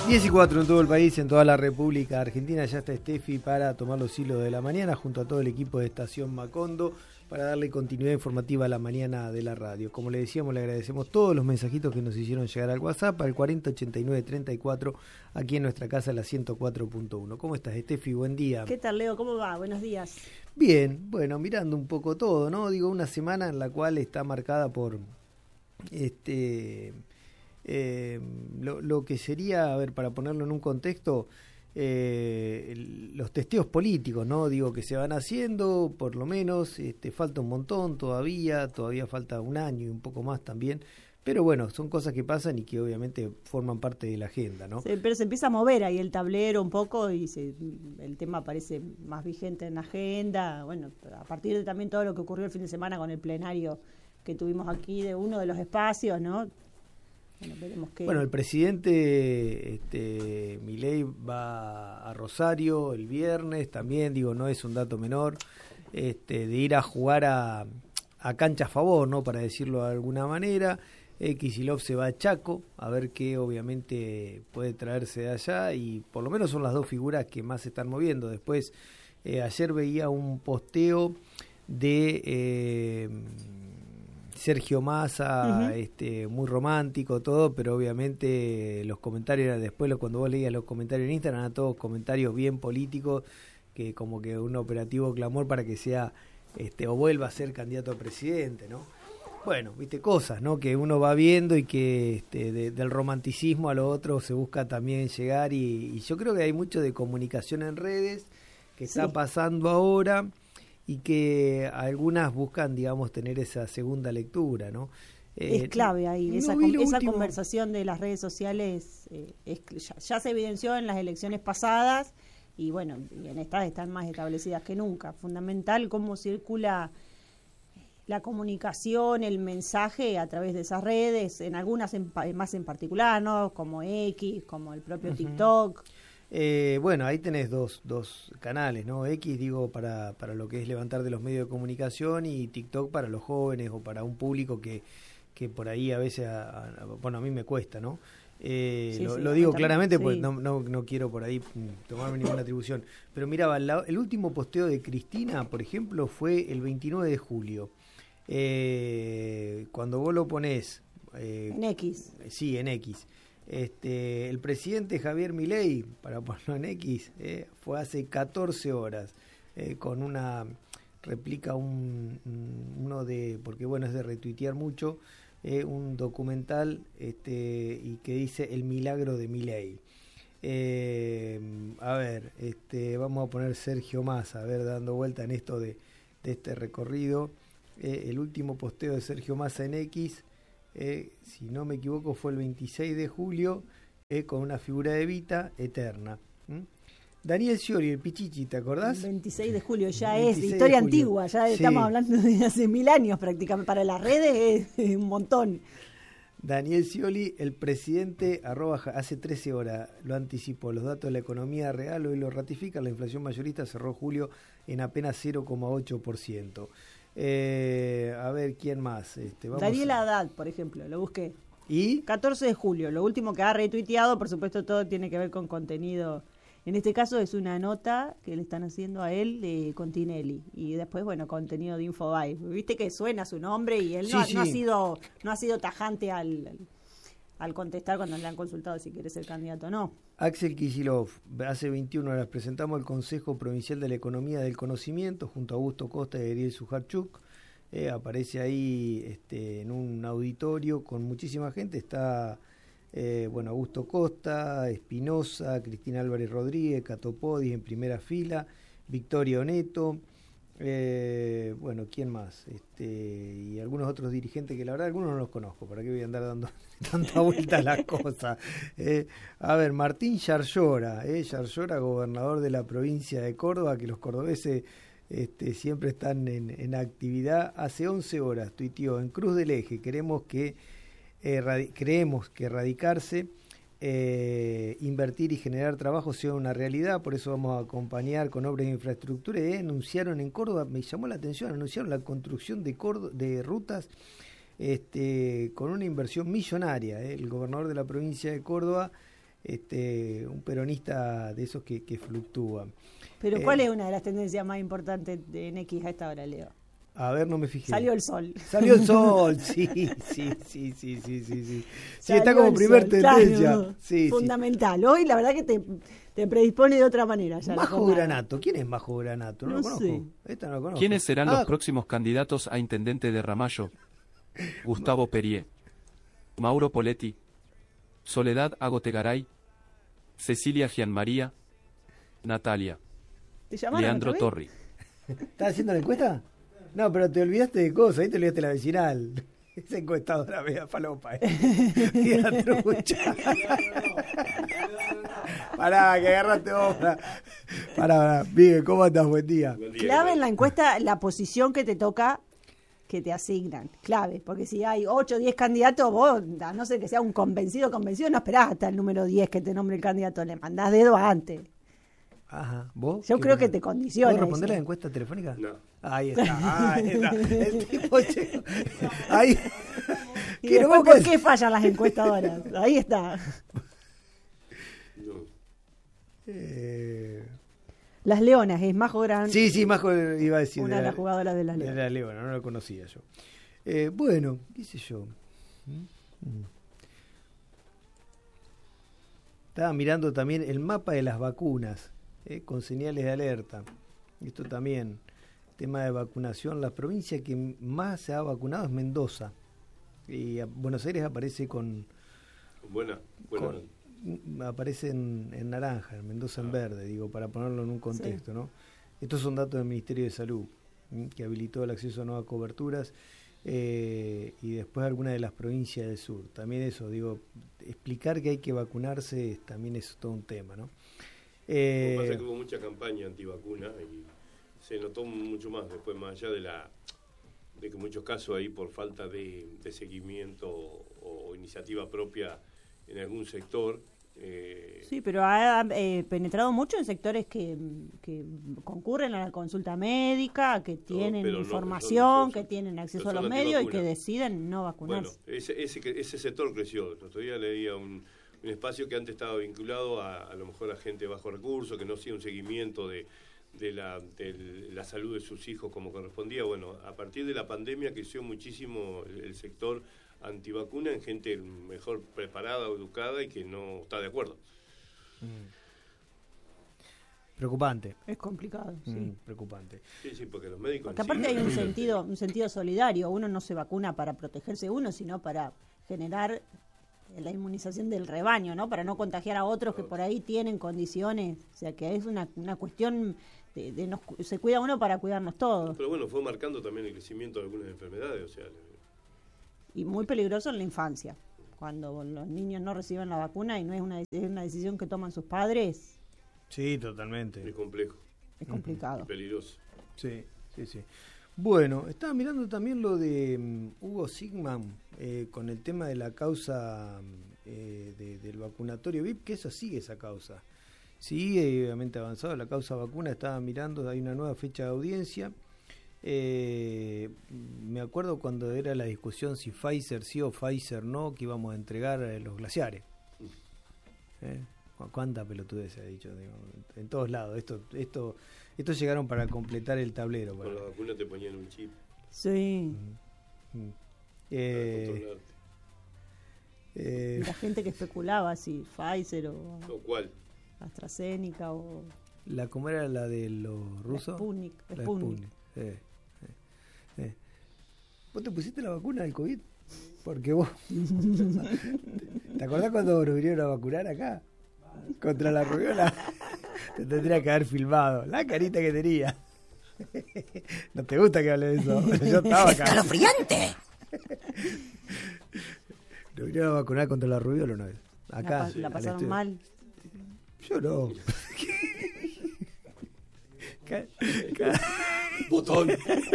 10:04 en todo el país, en toda la República Argentina. Ya está Steffi para tomar los hilos de la mañana junto a todo el equipo de Estación Macondo para darle continuidad informativa a la mañana de la radio. Como le decíamos, le agradecemos todos los mensajitos que nos hicieron llegar al WhatsApp al 408934 aquí en nuestra casa, la 104.1. ¿Cómo estás, Steffi? Buen día. ¿Qué tal, Leo? ¿Cómo va? Buenos días. Bien, bueno, mirando un poco todo, ¿no? Digo, una semana en la cual está marcada por lo que sería, a ver, para ponerlo en un contexto, los testeos políticos, ¿no? Digo, que se van haciendo, por lo menos, falta un montón todavía falta un año y un poco más también, pero bueno, son cosas que pasan y que obviamente forman parte de la agenda, ¿no? Sí, pero se empieza a mover ahí el tablero un poco y el tema parece más vigente en la agenda, bueno, a partir de también todo lo que ocurrió el fin de semana con el plenario que tuvimos aquí de uno de los espacios, ¿no? Bueno, veremos qué. Bueno, el presidente Milei va a Rosario el viernes también, digo, no es un dato menor, de ir a jugar a cancha a favor, ¿no? Para decirlo de alguna manera. Kicillof se va a Chaco, a ver qué obviamente puede traerse de allá, y por lo menos son las dos figuras que más se están moviendo. Después, ayer veía un posteo de Sergio Massa, muy romántico todo, pero obviamente los comentarios, después cuando vos leías los comentarios en Instagram, eran todos comentarios bien políticos, que como que un operativo clamor para que sea o vuelva a ser candidato a presidente, ¿no? Bueno, viste, cosas, ¿no? Que uno va viendo y que del romanticismo a lo otro se busca también llegar, y yo creo que hay mucho de comunicación en redes que está pasando ahora, y que algunas buscan, digamos, tener esa segunda lectura, ¿no? Es clave ahí, esa conversación de las redes sociales ya se evidenció en las elecciones pasadas, y bueno, y en estas están más establecidas que nunca. Fundamental cómo circula la comunicación, el mensaje a través de esas redes, en algunas más en particular, ¿no? Como X, como el propio TikTok. Bueno, ahí tenés dos canales, ¿no? X, digo, para lo que es levantar de los medios de comunicación, y TikTok para los jóvenes o para un público que por ahí a veces, bueno, a mí me cuesta, ¿no? Lo digo claramente, pues no quiero por ahí tomarme ninguna atribución. Pero miraba, el último posteo de Cristina, por ejemplo, fue el 29 de julio. Cuando vos lo ponés... en X. Sí, en X. El presidente Javier Milei, para ponerlo en X, fue hace 14 horas, con una réplica, uno de, porque bueno, es de retuitear mucho, un documental y que dice El milagro de Milei. A ver, vamos a poner Sergio Massa, a ver, dando vuelta en esto de este recorrido. El último posteo de Sergio Massa en X, si no me equivoco, fue el 26 de julio, con una figura de Evita eterna. Daniel Scioli, el Pichichi, ¿te acordás? El 26 de julio ya es historia antigua, ya estamos hablando de hace 1000 años prácticamente. Para las redes es un montón. Daniel Scioli, el presidente, hace 13 horas lo anticipó. Los datos de la economía real hoy lo ratifican. La inflación mayorista cerró julio en apenas 0,8%. A ver, ¿quién más? Daniel Haddad, por ejemplo, lo busqué. ¿Y? 14 de julio, lo último que ha retuiteado, por supuesto todo tiene que ver con contenido. En este caso es una nota que le están haciendo a él de Continelli, y después, bueno, contenido de Infobae. Viste que suena su nombre y él no ha sido tajante al contestar cuando le han consultado si quiere ser candidato o no. Axel Kicillof, hace 21 horas presentamos el Consejo Provincial de la Economía del Conocimiento junto a Augusto Costa y Ariel Sujarchuk. Aparece ahí en un auditorio con muchísima gente. Está Augusto Costa, Espinosa, Cristina Álvarez Rodríguez, Catopodis en primera fila, Victoria Oneto, ¿quién más? Y algunos otros dirigentes que la verdad algunos no los conozco, ¿para qué voy a andar dando tanta vuelta a las cosas? A ver, Martín Yarlora, gobernador de la provincia de Córdoba, que los cordobeses siempre están en actividad. Hace 11 horas tuiteó: en Cruz del Eje creemos que radicarse, invertir y generar trabajo sea una realidad, por eso vamos a acompañar con obras de infraestructura. Anunciaron en Córdoba, me llamó la atención, anunciaron la construcción de rutas con una inversión millonaria. El gobernador de la provincia de Córdoba un peronista de esos que fluctúa. Pero ¿cuál es una de las tendencias más importantes en X a esta hora, Leo? A ver, no me fijé. Salió el sol. Salió el sol, sí. Sí, está como primer tendencia. Claro, sí, fundamental. Hoy la verdad que te predispone de otra manera. Ya Majo Granato. ¿Quién es Majo Granato? No lo conozco. Sé. Esta no lo conozco. ¿Quiénes serán los próximos candidatos a intendente de Ramallo? Gustavo Perier, Mauro Poletti, Soledad Agotegaray, Cecilia Gianmaría, Natalia, Leandro Torri. ¿Estás haciendo la encuesta? No, pero te olvidaste de cosas, ahí te olvidaste de la vecinal. Esa encuestadora media falopa, Mira, trucha. Pará, que agarraste vos. Pará. Miguel, ¿cómo andás? Buen día. Clave en la encuesta la posición que te toca, que te asignan. Clave, porque si hay 8 o 10 candidatos, vos, a no ser que sea un convencido, no esperás hasta el número 10 que te nombre el candidato, le mandás dedo antes. Ajá, ¿vos? Yo creo que te condiciona. ¿Puedo responder la encuesta telefónica? No. Ahí está. El tipo checo. Ahí. Y después, ¿por qué fallan las encuestadoras? Ahí está. No. Las Leonas, es Majo Gran. Sí, Majo iba a decir. Una de las jugadoras de las Leonas. De la Leona, no lo conocía yo. Bueno, qué sé yo. Estaba mirando también el mapa de las vacunas, con señales de alerta. Esto también, tema de vacunación. La provincia que más se ha vacunado es Mendoza. Y Buenos Aires aparece con... Buena. Aparece en naranja, en Mendoza en verde, digo, para ponerlo en un contexto, ¿no? Estos son datos del Ministerio de Salud, que habilitó el acceso a nuevas coberturas, y después algunas de las provincias del sur. También eso, digo, explicar que hay que vacunarse también es todo un tema, ¿no? Lo que pasa es que hubo mucha campaña antivacuna y se notó mucho más después, más allá de que en muchos casos ahí por falta de seguimiento o iniciativa propia en algún sector. Sí, pero ha penetrado mucho en sectores que concurren a la consulta médica, que tienen información, que tienen acceso a los medios y que deciden no vacunarse. Bueno, ese sector creció. El otro día leía un espacio que antes estaba vinculado a lo mejor a gente de bajo recursos, que no hacía un seguimiento de la salud de sus hijos como correspondía. Bueno, a partir de la pandemia creció muchísimo el sector antivacuna en gente mejor preparada o educada y que no está de acuerdo. Preocupante. Es complicado, sí. Preocupante. Sí, porque los médicos... Porque aparte hay un sentido solidario. Uno no se vacuna para protegerse uno, sino para generar la inmunización del rebaño, ¿no? Para no contagiar a otros que por ahí tienen condiciones. O sea, que es una cuestión se cuida uno para cuidarnos todos. Pero bueno, fue marcando también el crecimiento de algunas enfermedades, o sea... Y muy peligroso en la infancia, cuando los niños no reciben la vacuna y no es una decisión que toman sus padres. Sí, totalmente. Es complejo. Es complicado. Y peligroso. Sí. Bueno, estaba mirando también lo de Hugo Sigman con el tema de la causa del vacunatorio VIP, que eso sigue esa causa. Sigue obviamente avanzado la causa vacuna, estaba mirando, hay una nueva fecha de audiencia. Me acuerdo cuando era la discusión si Pfizer sí o Pfizer no, que íbamos a entregar los glaciares. ¿Cuánta pelotudez se ha dicho? Digo, en todos lados. Esto llegaron para completar el tablero. Con la vacuna te ponían un chip. Sí. Para controlarte. Y la gente que especulaba si Pfizer o ¿Cuál? AstraZeneca o... ¿Cómo era la de los rusos? Sputnik. ¿Vos te pusiste la vacuna del COVID? Porque vos... ¿Te acordás cuando nos vinieron a vacunar acá? Contra la rubiola. Te tendría que haber filmado. La carita que tenía. ¿No te gusta que hable de eso? Yo estaba acá. ¡Escalofriante! Nos vinieron a vacunar contra la rubiola una vez. Acá. La pasaron mal. Yo no. Botón.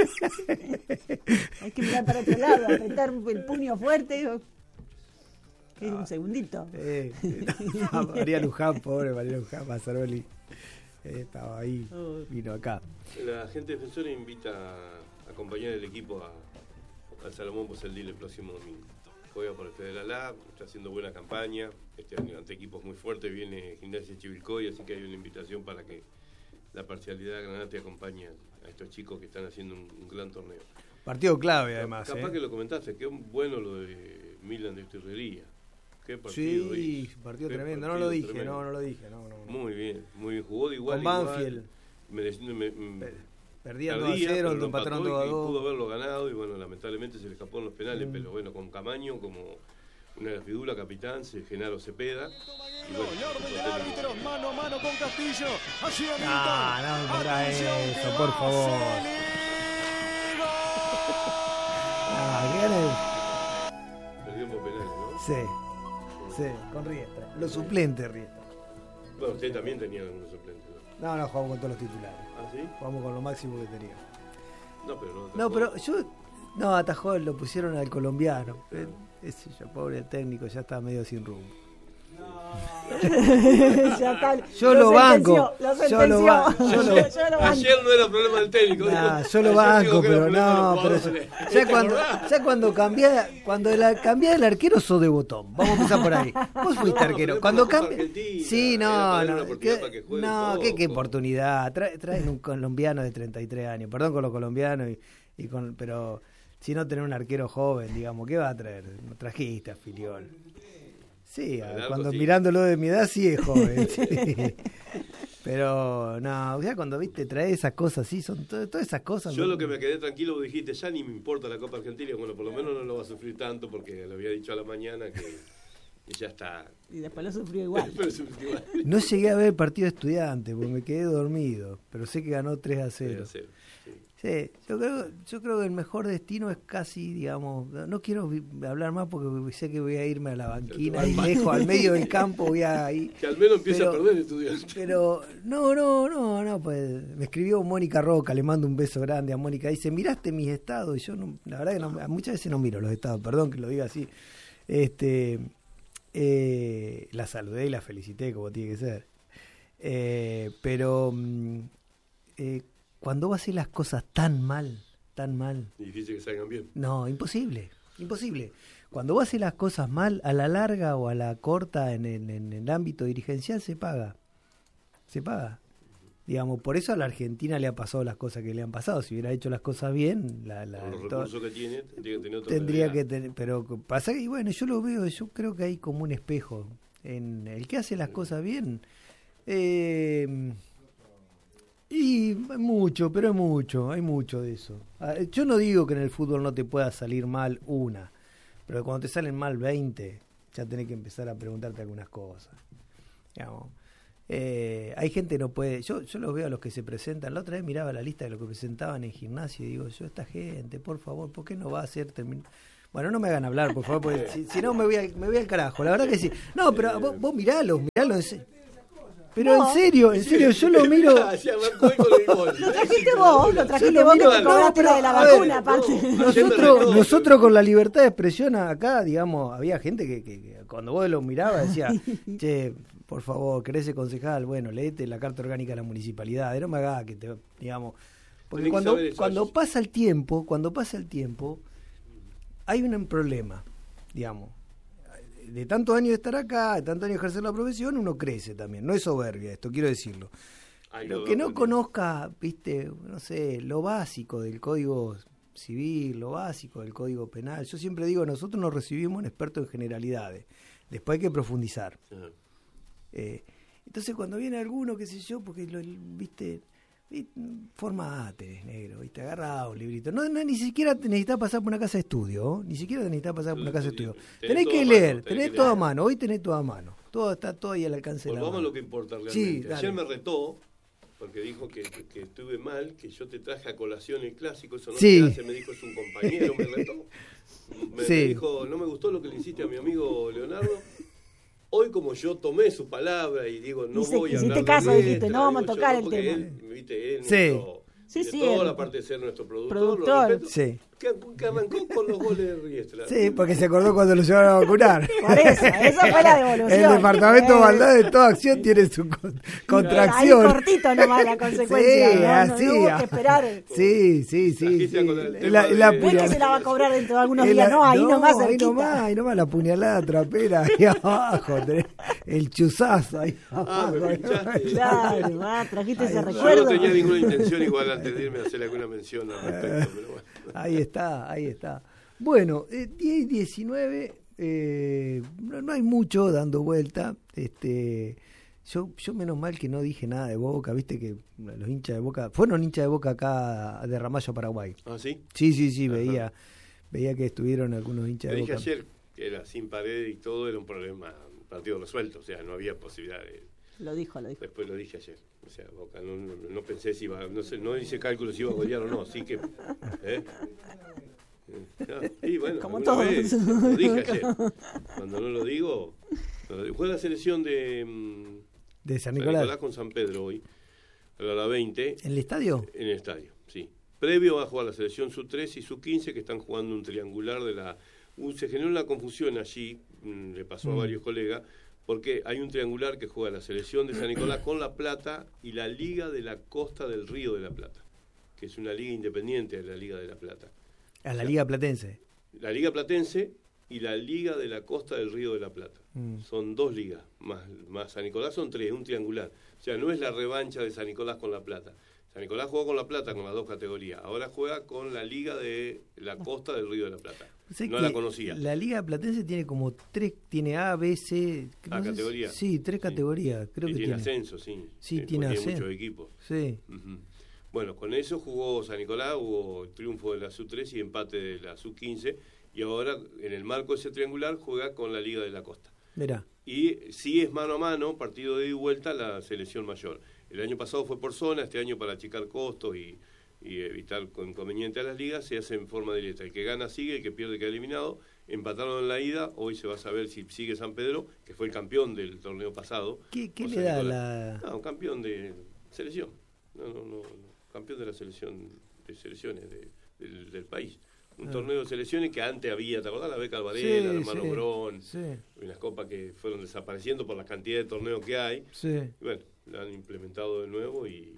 Hay que mirar para otro lado, apretar el puño fuerte. Un segundito. María Luján, pobre María Luján, Mazzaroli. Estaba ahí, vino acá. La gente defensora invita a acompañar el equipo al Salomón Poseldil el próximo domingo. juega por el Federal A, está haciendo buena campaña, este año ante equipos muy fuertes, viene Gimnasia Chivilcoy, así que hay una invitación para que la parcialidad de Granate acompañe a estos chicos que están haciendo un gran torneo. Partido clave, además. Capaz que lo comentaste, qué bueno lo de Milan de Esturrería. Qué partido. Sí, partido tremendo. No lo dije, no lo dije. No. Muy bien. Jugó de igual con Banfield. Perdían 2-0, lo empataron 2-2. Pudo haberlo ganado y bueno, lamentablemente se le escapó en los penales, pero bueno, con Camaño como una de las figuras, capitán, Genaro Cepeda. Y bueno, el orden del árbitro, mano a mano con Castillo. Allí no ponga eso, por favor. Perdió por penales, ¿no? Sí, con Riestra. Los suplentes Riestra. Bueno, usted también tenía algunos suplentes, ¿no? No, jugamos con todos los titulares. ¿Ah, sí? Jugamos con lo máximo que tenía. No, pero yo... No, atajó, lo pusieron al colombiano. Ese pobre técnico, ya está medio sin rumbo. Ya está, yo lo banco. Ayer no era problema del técnico. Yo lo banco, pero no. Ya cuando cambiá el arquero, sos de botón. Vamos a empezar por ahí. Vos fuiste arquero. Cuando cambia. Sí, qué oportunidad. Traen un colombiano de 33 años. Perdón con los colombianos, pero si no tenés un arquero joven, digamos, ¿qué va a traer? No trajiste a Filiol. Sí, cuando mirándolo de mi edad sí es joven. Sí. Pero no, ya cuando traes esas cosas, sí, son todas esas cosas. Yo lo que me quedé tranquilo, vos dijiste, ya ni me importa la Copa Argentina, bueno, por lo menos no lo va a sufrir tanto porque le había dicho a la mañana que ya está. Y después lo sufrió igual. No llegué a ver el partido de Estudiantes porque me quedé dormido, pero sé que ganó 3-0. 3-0. Sí, yo creo que el mejor destino es casi, digamos, no quiero hablar más porque sé que voy a irme a la banquina y lejos, al medio del campo voy a ir. Que al menos empiece a perder Estudiantes. Pero no, pues me escribió Mónica Roca, le mando un beso grande a Mónica, dice, ¿miraste mis estados? Y yo la verdad que muchas veces no miro los estados, perdón que lo diga así. La saludé y la felicité como tiene que ser. Pero cuando vos haces las cosas tan mal. Difícil que salgan bien. No, imposible. Cuando vos haces las cosas mal, a la larga o a la corta en el ámbito dirigencial se paga. Digamos, por eso a la Argentina le ha pasado las cosas que le han pasado. Si hubiera hecho las cosas bien, los recursos que tiene, tendría que tener. Pero pasa que, bueno, yo lo veo, yo creo que hay como un espejo. En el que hace las cosas bien. Y hay mucho de eso. Yo no digo que en el fútbol no te pueda salir mal una, pero cuando te salen mal 20, ya tenés que empezar a preguntarte algunas cosas. Digamos, hay gente que no puede. Yo los veo a los que se presentan. La otra vez miraba la lista de los que presentaban en Gimnasia y digo, esta gente, por favor, ¿por qué no va a hacer terminar? Bueno, no me hagan hablar, por favor, porque si no me voy al carajo. La verdad que sí. No, pero vos miralo. Pero no, en serio, yo lo miro. Lo trajiste vos que cobraste la de la vacuna, aparte. Nosotros con la libertad de expresión acá, digamos, había gente que cuando vos lo mirabas decía, che, por favor, querés ser concejal, bueno, léete la carta orgánica de la municipalidad, no me hagas que te, digamos, porque cuando pasa el tiempo, hay un problema, digamos. De tantos años de estar acá, de tantos años de ejercer la profesión, uno crece también. No es soberbia esto, quiero decirlo. Lo que no conozca, no sé, lo básico del Código Civil, lo básico del Código Penal. Yo siempre digo, nosotros nos recibimos en expertos en generalidades. Después hay que profundizar. Entonces cuando viene alguno, qué sé yo, porque formate, negro, agarrá un librito. No, ni siquiera necesitas pasar por una casa de estudio, Tenés que leer, tenés todo a mano, hoy tenés todo a mano. Todo está todo ahí al alcance de la mano. Vamos a lo que importa realmente. Sí, ayer me retó, porque dijo que estuve mal, que yo te traje a colación el clásico, eso no se hace, me dijo, es un compañero, me retó. Me dijo, no me gustó lo que le hiciste a mi amigo Leonardo. Hoy, como yo tomé su palabra y digo, no voy a hablar de caso, dijiste, no vamos a tocar el tema. Él, toda la parte de ser nuestro productor. Lo respeto, que arrancó con los goles de Riestra. Sí, porque se acordó cuando lo llevaron a vacunar. Por eso fue la devolución. El departamento maldad de toda acción tiene su contracción. Ahí cortito nomás la consecuencia. Sí, ¿no? así. No hubo que esperar. Sí. No es que se la va a cobrar dentro de algunos días, no, ahí nomás cerquita. Ahí nomás la puñalada trapera ahí abajo, el chuzazo ahí abajo. Claro, trajiste ese Yo recuerdo. no tenía ninguna intención igual antes de irme a hacer alguna mención al respecto, pero bueno. Ahí está. Bueno, 10 y 19, no hay mucho dando vuelta. Yo menos mal que no dije nada de Boca, viste que los hinchas de Boca, fueron hinchas de Boca acá de Ramallo, Paraguay. ¿Ah, sí? Sí, veía que estuvieron algunos hinchas de Boca. Dije ayer que era sin pared y todo, era un problema, un partido resuelto, o sea, no había posibilidad de... Lo dijo. Después lo dije ayer. O sea, Boca no pensé si iba, no hice cálculo si iba a golear o no, así que... Y bueno, como todos. Lo dije ayer. Cuando no lo digo... Juega la selección de San Nicolás con San Pedro hoy, a la 20. ¿En el estadio? En el estadio, sí. Previo va a jugar la selección sub-13 y sub-15, que están jugando un triangular de la... se generó una confusión allí, le pasó a varios colegas, porque hay un triangular que juega la selección de San Nicolás con La Plata y la Liga de la Costa del Río de la Plata, que es una liga independiente de la Liga de la Plata. A la Liga Platense. La Liga Platense y la Liga de la Costa del Río de la Plata. Son dos ligas, más San Nicolás son tres, un triangular. O sea, no es la revancha de San Nicolás con La Plata. San Nicolás jugó con La Plata con las dos categorías. Ahora juega con la Liga de la Costa del Río de la Plata. No la conocía. La Liga Platense tiene como tres, tiene A, B, C. ¿Categorías? Sí, tres categorías. Creo que tiene ascenso, sí. Sí, tiene ascenso. Tiene muchos equipos. Sí. Uh-huh. Bueno, con eso jugó San Nicolás, hubo triunfo de la sub-13 y empate de la sub-15. Y ahora, en el marco de ese triangular, juega con la Liga de la Costa. Mirá. Y sí es mano a mano, partido de ida y vuelta, la selección mayor. El año pasado fue por zona, este año para achicar costos y evitar inconveniente a las ligas, se hace en forma directa. El que gana sigue, el que pierde queda eliminado. Empataron en la ida, hoy se va a saber si sigue San Pedro, que fue el campeón del torneo pasado. ¿Qué le da la...? Un campeón de selección. No, campeón de la selección, de selecciones del país. Un torneo de selecciones que antes había, ¿te acordás? La Beca Alvarela, el hermano Brón, unas copas que fueron desapareciendo por la cantidad de torneos que hay. Sí. Y bueno, la han implementado de nuevo y...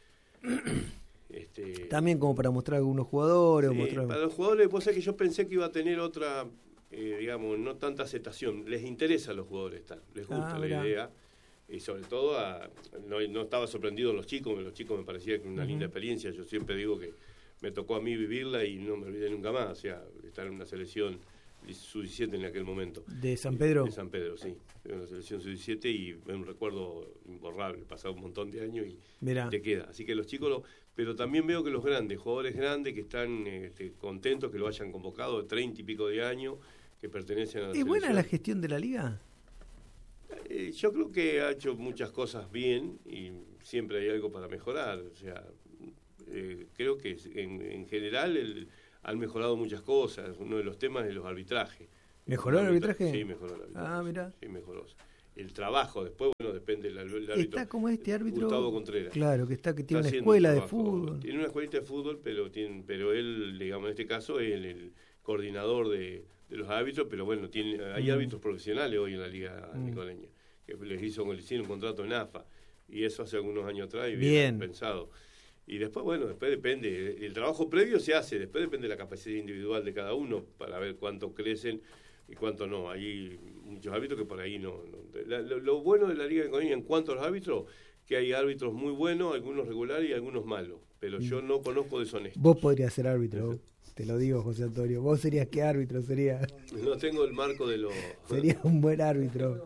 También como para mostrar a algunos jugadores. Para los jugadores, pues es que yo pensé que iba a tener otra, digamos, no tanta aceptación. Les interesa a los jugadores estar, les gusta la idea. Y sobre todo, no estaba sorprendido los chicos me parecía que una linda experiencia. Yo siempre digo que me tocó a mí vivirla y no me olvidé nunca más. O sea, estar en una selección sub-17 en aquel momento. ¿De San Pedro? De San Pedro, sí. En una selección sub-17 y es un recuerdo imborrable. Pasado un montón de años y te queda. Así que los chicos pero también veo que los grandes, jugadores grandes que están contentos que lo hayan convocado de 30 y pico de años, que pertenecen a la selección. ¿Es buena la gestión de la liga? Yo creo que ha hecho muchas cosas bien y siempre hay algo para mejorar. O sea, creo que en general han mejorado muchas cosas. Uno de los temas es los arbitrajes. ¿Mejoró el arbitraje? Sí, mejoró el arbitraje. Mira. Sí, mejoró. El trabajo después, bueno, depende del árbitro. Está como este árbitro Gustavo Contreras. Claro, que tiene una escuela de fútbol. Tiene una escuelita de fútbol, pero él, digamos, en este caso es el coordinador de los árbitros, pero bueno, hay árbitros profesionales hoy en la liga nicoleña, que les hicieron un contrato en AFA, y eso hace algunos años atrás y bien pensado. Y después, bueno, después depende, el trabajo previo se hace, después depende de la capacidad individual de cada uno para ver cuánto crecen y cuánto no. Hay muchos árbitros que por ahí no. Lo bueno de la Liga de Nicoleña en cuanto a los árbitros, que hay árbitros muy buenos, algunos regulares y algunos malos, pero yo no conozco deshonestos. Vos podrías ser árbitro, te lo digo, José Antonio. ¿Vos serías qué árbitro serías? No tengo el marco de los... Serías un buen árbitro.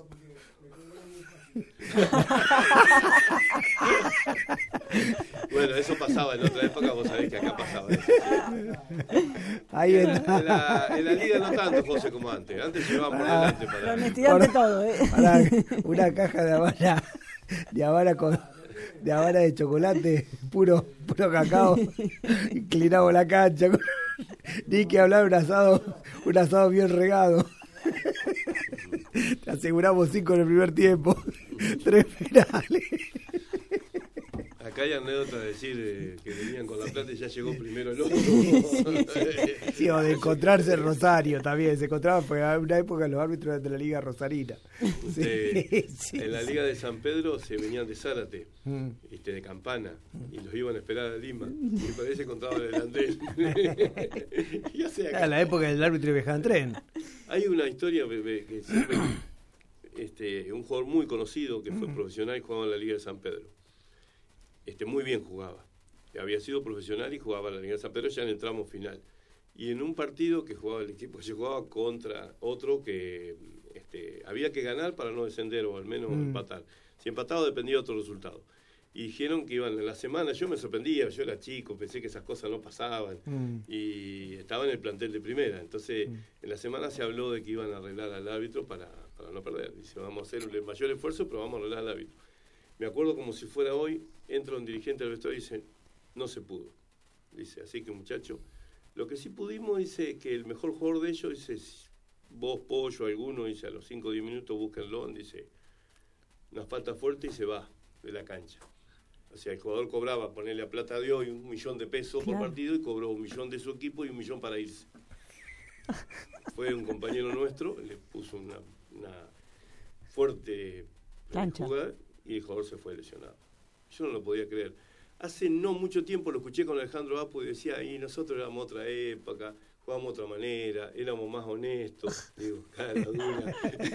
Bueno, eso pasaba en otra época, vos sabés que acá pasaba eso. Ahí está. En la liga no tanto, José, como antes. Antes llevaban por delante para... La honestidad de todo, Para una caja de Habana de chocolate, puro cacao, inclinamos la cancha, ni que hablar un asado bien regado. Te aseguramos 5 en el primer tiempo, 3 penales. acá hay anécdotas de decir que venían con La Plata y ya llegó primero el otro. Sí, o de encontrarse en Rosario también. Se encontraban porque en una época los árbitros eran de la Liga Rosarina. Sí. En la Liga de San Pedro se venían de Zárate, de Campana, y los iban a esperar a Lima. Y por ahí se encontraban en el andén. En la época del árbitro viajaba en tren. Hay una historia que siempre, un jugador muy conocido que fue profesional y jugaba en la Liga de San Pedro. Muy bien jugaba. Había sido profesional y jugaba en la Liga de San Pedro ya en el tramo final. Y en un partido que jugaba el equipo, se jugaba contra otro que había que ganar para no descender o al menos empatar. Si empataba dependía de otro resultado. Y dijeron que iban en la semana, yo me sorprendía, yo era chico, pensé que esas cosas no pasaban, y estaba en el plantel de primera. Entonces, en la semana se habló de que iban a arreglar al árbitro para no perder. Dice, vamos a hacer el mayor esfuerzo, pero vamos a arreglar al árbitro. Me acuerdo como si fuera hoy, entra un dirigente del vestuario y dice, no se pudo. Dice, así que muchacho, lo que sí pudimos, dice, que el mejor jugador de ellos, dice, vos, Pollo, alguno, dice, a los 5 o 10 minutos búsquenlo, dice, una falta fuerte y se va de la cancha. O sea, el jugador cobraba, ponerle a plata de hoy, 1.000.000 de pesos por partido, y cobró 1.000.000 de su equipo y 1.000.000 para irse. Fue un compañero nuestro, le puso una fuerte jugada y el jugador se fue lesionado. Yo no lo podía creer. Hace no mucho tiempo lo escuché con Alejandro Apo y decía, y nosotros éramos otra época, jugábamos de otra manera, éramos más honestos. Digo, cara dura.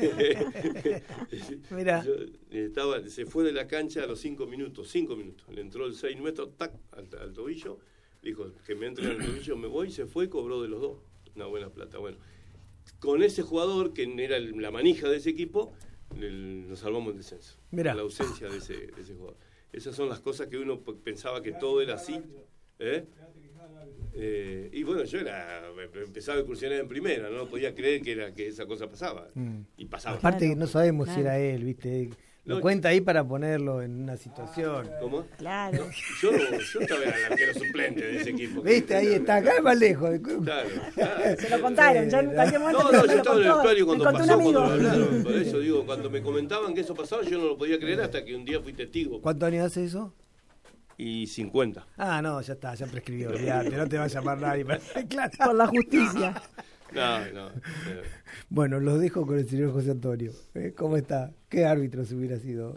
Mirá. Se fue de la cancha a los 5 minutos. Le entró el 6 nuestro, tac, al tobillo. Dijo, que me entre en el tobillo, me voy, y se fue y cobró de los dos una buena plata. Bueno, con ese jugador, que era la manija de ese equipo, nos salvamos el descenso. Mirá. La ausencia de ese jugador. Esas son las cosas que uno pensaba que todo era así. Y bueno, yo empezaba a incursionar en primera, no podía creer que esa cosa pasaba. Y pasaba. Aparte que no sabemos si era él, ¿viste? Lo cuenta ahí para ponerlo en una situación. ¿Cómo? Claro. Yo estaba el arquero suplente de ese equipo. ¿Viste? Ahí está, acá más lejos. Claro. Se lo contaron, ya en cualquier momento. No, yo estaba en el vestuario cuando pasó, cuando lo hablaron. Por eso digo, cuando me comentaban que eso pasaba, yo no lo podía creer hasta que un día fui testigo. ¿Cuántos años hace eso? Y 50. Ah, no, ya está, ya prescribió. No te va a llamar nadie para declarar. Por la justicia. No. Bueno, los dejo con el señor José Antonio. ¿Cómo está? ¿Qué árbitro se hubiera sido?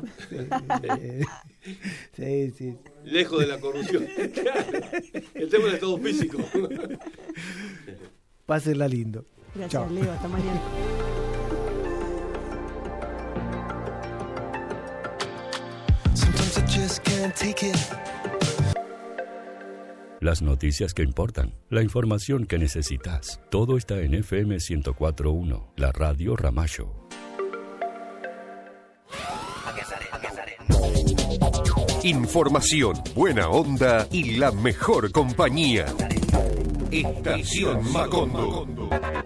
Sí. Lejos de la corrupción. El tema del estado físico. Pásenla lindo. Gracias, Chao. Leo. Hasta mañana. Sometimes I just can't take it. Las noticias que importan, la información que necesitas, todo está en FM 104.1, la radio Ramallo. Información, buena onda y la mejor compañía. Estación Macondo.